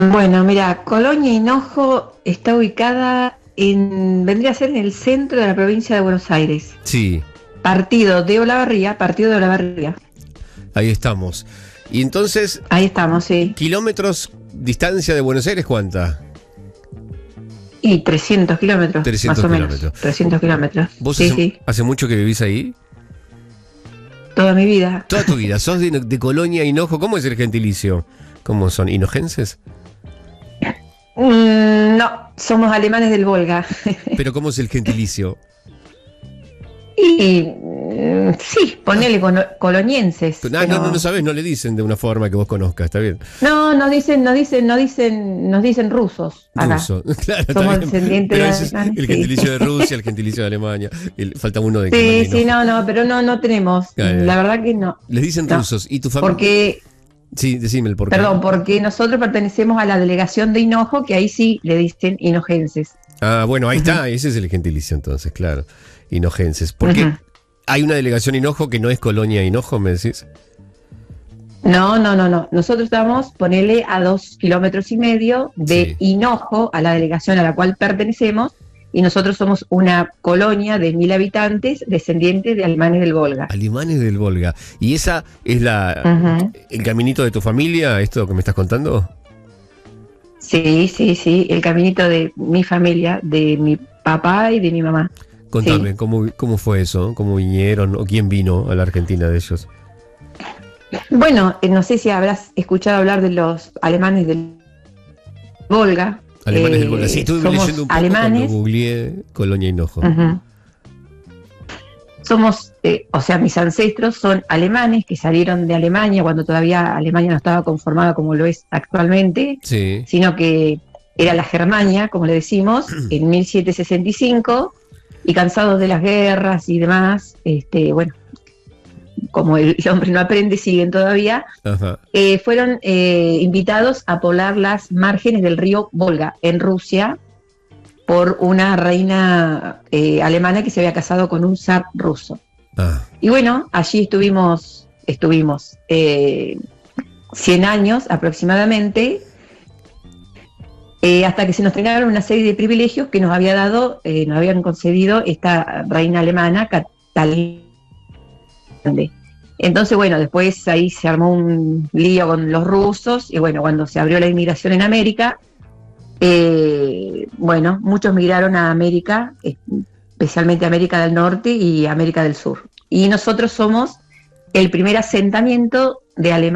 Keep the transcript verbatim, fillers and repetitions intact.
Bueno, mira, Colonia Hinojo está ubicada en, vendría a ser en el centro de la provincia de Buenos Aires. Sí, Partido de Olavarría, partido de Olavarría. ahí estamos. Y entonces, Ahí estamos, sí. kilómetros, distancia de Buenos Aires, ¿cuánta? Y trescientos kilómetros, trescientos más o kilómetros. menos. trescientos kilómetros. ¿Vos Sí, hace, sí, hace mucho que vivís ahí? toda mi vida. Toda tu vida. ¿Sos de, de Colonia Hinojo? ¿Cómo es el gentilicio? ¿Cómo son? ¿Hinojenses? Mm, no, somos alemanes del Volga. ¿Pero cómo es el gentilicio? Y mm, sí, ponele cono- colonienses. No, no, pero- no, no sabés, no le dicen de una forma que vos conozcas, está bien. No, nos dicen, nos dicen, nos dicen, nos dicen rusos. Acá. Ruso. Claro, está Somos bien. descendientes Pero de ese es alemanes, el sí. gentilicio de Rusia, el gentilicio de Alemania. El- falta uno de Sí, Colonia sí, Hinojo. no, no, pero no, no tenemos. Claro. La verdad que no. Les dicen No. rusos. ¿Y tu familia? Porque, Sí, decime el porqué. perdón, porque nosotros pertenecemos a la delegación de Hinojo, que ahí sí le dicen hinojenses. Ah, bueno, ahí Ujú. está. Ese es el gentilicio entonces, claro. Hinojenses. Porque Ujú. hay una delegación Hinojo que no es Colonia Hinojo, ¿me decís? No, no, no, no. Nosotros estamos, ponele, a dos kilómetros y medio de Sí. Hinojo, a la delegación a la cual pertenecemos, y nosotros somos una colonia de mil habitantes descendientes de alemanes del Volga. Alemanes del Volga. ¿Y esa es la Ujú. el caminito de tu familia, esto que me estás contando? Sí, sí, sí, el caminito de mi familia, de mi papá y de mi mamá. Contame, Sí. ¿cómo, ¿cómo fue eso? ¿Cómo vinieron? ¿O quién vino a la Argentina de ellos? Bueno, eh, no sé si habrás escuchado hablar de los alemanes del Volga. Alemanes Eh, del Volga. Sí, estuve somos leyendo un poco alemanes. cuando googleé Colonia Hinojo. Ujú. Somos, eh, o sea, mis ancestros son alemanes que salieron de Alemania cuando todavía Alemania no estaba conformada como lo es actualmente, Sí. sino que era la Germania, como le decimos, en mil setecientos sesenta y cinco, y cansados de las guerras y demás, este, bueno, como el, el hombre no aprende, siguen todavía, Ajá. eh, fueron eh, invitados a poblar las márgenes del río Volga en Rusia por una reina eh, alemana que se había casado con un zar ruso. Ah, Y bueno, allí estuvimos, estuvimos eh, cien años aproximadamente, eh, hasta que se nos terminaron una serie de privilegios que nos había dado, eh, nos habían concedido esta reina alemana, Catalina. Entonces, bueno, después ahí se armó un lío con los rusos, y bueno, cuando se abrió la inmigración en América, eh, bueno, muchos migraron a América, especialmente América del Norte y América del Sur. Y nosotros somos el primer asentamiento de Alemania